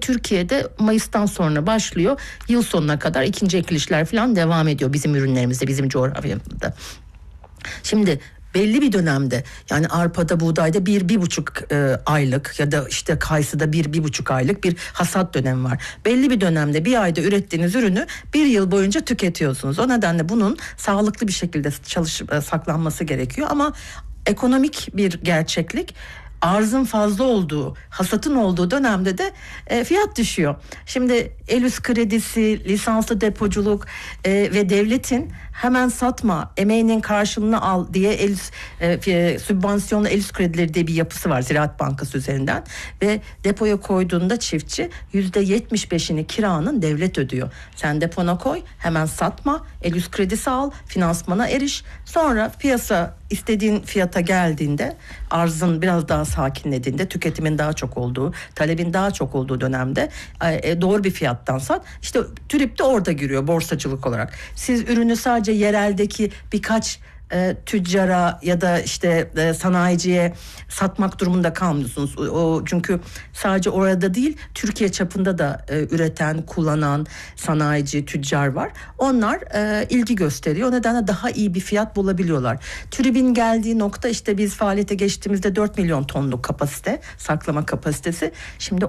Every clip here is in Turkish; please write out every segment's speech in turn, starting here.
Türkiye'de Mayıs'tan sonra başlıyor. Yıl sonuna kadar ikinci ekilişler falan devam ediyor bizim ürünlerimizde, bizim coğrafyamızda. Şimdi belli bir dönemde, yani arpada, buğdayda 1-1,5 aylık ya da işte kayısıda 1-1,5 aylık bir hasat dönemi var. Belli bir dönemde, bir ayda ürettiğiniz ürünü bir yıl boyunca tüketiyorsunuz. O nedenle bunun sağlıklı bir şekilde saklanması gerekiyor. Ama ekonomik bir gerçeklik, arzın fazla olduğu, hasatın olduğu dönemde de fiyat düşüyor. Şimdi el üst kredisi, lisanslı depoculuk ve devletin hemen satma, emeğinin karşılığını al diye sübvansiyonlu el üst kredileri diye bir yapısı var Ziraat Bankası üzerinden ve depoya koyduğunda çiftçi %75'ini kiranın devlet ödüyor. Sen depona koy, hemen satma, el üst kredisi al, finansmana eriş. Sonra piyasa istediğin fiyata geldiğinde, arzın biraz daha sakinlediğinde, tüketimin daha çok olduğu, talebin daha çok olduğu dönemde doğru bir fiyattan sat. İşte TÜRİP de orada giriyor borsacılık olarak. Siz ürünü sadece yereldeki birkaç tüccara ya da işte sanayiciye satmak durumunda kalmıyorsunuz. Çünkü sadece orada değil, Türkiye çapında da üreten, kullanan sanayici, tüccar var. Onlar ilgi gösteriyor. O nedenle daha iyi bir fiyat bulabiliyorlar. TÜRİB'in geldiği nokta, işte biz faaliyete geçtiğimizde 4 milyon tonluk kapasite, saklama kapasitesi. Şimdi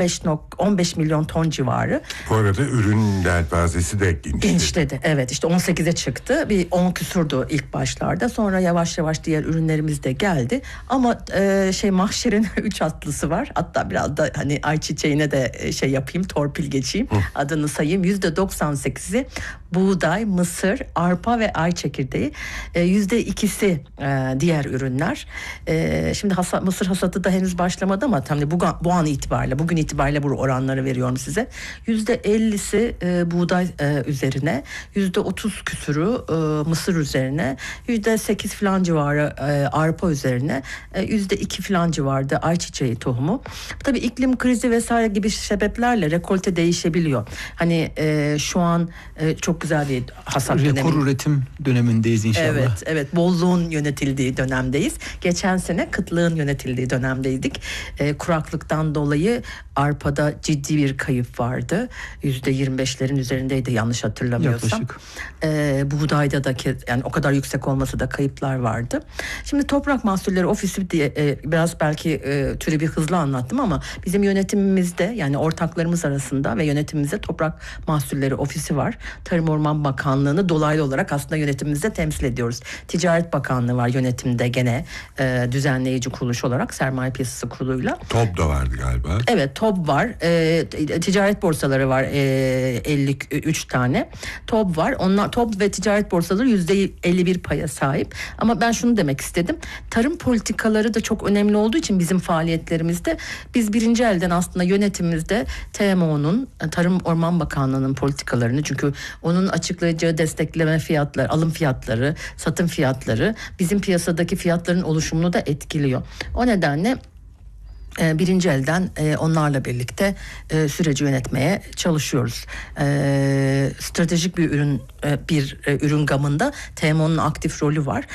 15 milyon ton civarı. Bu arada ürün yelpazesi de genişledi. Evet, işte 18'e çıktı. Bir 10 küsurdu ilk başta. Sonra yavaş yavaş diğer ürünlerimiz de geldi. Ama mahşerin 3 atlısı var. Hatta biraz da hani ayçiçeğine de yapayım, torpil geçeyim. Adını sayayım. %98'i buğday, mısır, arpa ve ay çekirdeği. %2'si diğer ürünler. Şimdi mısır hasatı da henüz başlamadı ama tam bu an itibariyle, bugün itibariyle bu oranları veriyorum size. %50'si buğday üzerine, %30 küsürü mısır üzerine, %8 falan civarı arpa üzerine, %2 falan civarında ayçiçeği tohumu. Tabii iklim krizi vesaire gibi sebeplerle rekolte değişebiliyor. Hani şu an çok güzel bir hasat dönemi. Rekor üretim dönemindeyiz inşallah. Evet, bolluğun yönetildiği dönemdeyiz. Geçen sene kıtlığın yönetildiği dönemdeydik. Kuraklıktan dolayı arpada ciddi bir kayıp vardı. %25'lerin üzerindeydi yanlış hatırlamıyorsam. Buğdayda da yani o kadar yüksek olmasa da kayıplar vardı. Şimdi Toprak Mahsulleri Ofisi diye biraz belki TÜRİB'i hızlı anlattım ama bizim yönetimimizde, yani ortaklarımız arasında ve yönetimimizde Toprak Mahsulleri Ofisi var. Tarım Orman Bakanlığı'nı dolaylı olarak aslında yönetimimizde temsil ediyoruz. Ticaret Bakanlığı var yönetimde gene düzenleyici kuruluş olarak Sermaye Piyasası Kurulu'yla. TOB da vardı galiba. Evet, TOB var. Ticaret borsaları var 53 tane. TOB var. Onlar TOB ve ticaret borsaları %51 paya sahip. Ama ben şunu demek istedim. Tarım politikaları da çok önemli olduğu için bizim faaliyetlerimizde biz birinci elden aslında yönetimimizde TMO'nun, Tarım Orman Bakanlığı'nın politikalarını, çünkü onun açıklayacağı destekleme fiyatları, alım fiyatları, satım fiyatları bizim piyasadaki fiyatların oluşumunu da etkiliyor. O nedenle birinci elden onlarla birlikte süreci yönetmeye çalışıyoruz. Stratejik bir ürün gamında TMO'nun aktif rolü var.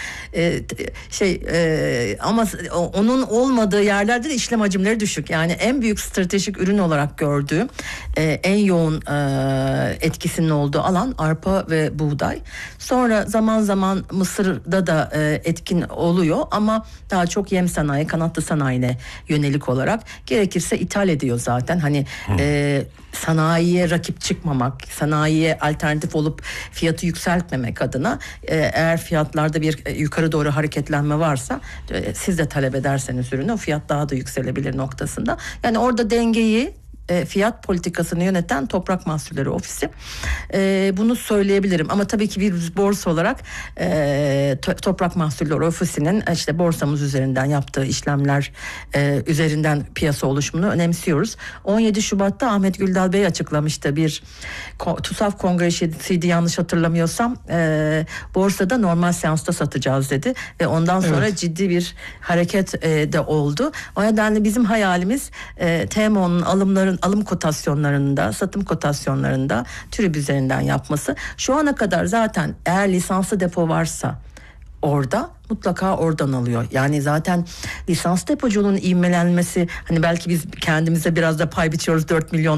Ama onun olmadığı yerlerde de işlem hacimleri düşük. Yani en büyük stratejik ürün olarak gördüğüm, en yoğun etkisinin olduğu alan arpa ve buğday. Sonra zaman zaman mısırda da etkin oluyor ama daha çok yem sanayi, kanatlı sanayine yönelik olarak, gerekirse ithal ediyor zaten. Hani sanayiye rakip çıkmamak, sanayiye alternatif olup fiyatı yükseltmemek adına, eğer fiyatlarda bir yukarı doğru hareketlenme varsa siz de talep ederseniz ürünü, o fiyat daha da yükselebilir noktasında. Yani orada dengeyi, fiyat politikasını yöneten Toprak Mahsulleri Ofisi. Bunu söyleyebilirim. Ama tabii ki bir borsa olarak Toprak Mahsulleri Ofisi'nin işte borsamız üzerinden yaptığı işlemler üzerinden piyasa oluşumunu önemsiyoruz. 17 Şubat'ta Ahmet Güldal Bey açıklamıştı, bir TUSAF kongresiydi yanlış hatırlamıyorsam, borsada normal seansta satacağız dedi ve ondan sonra ciddi bir hareket de oldu. O nedenle bizim hayalimiz TMO'nun alım kotasyonlarında, satım kotasyonlarında TÜRİB üzerinden yapması. Şu ana kadar zaten eğer lisanslı depo varsa orada, mutlaka oradan alıyor. Yani zaten lisans depoculuğun ivmelenmesi, hani belki biz kendimize biraz da pay biçiyoruz, 4 milyon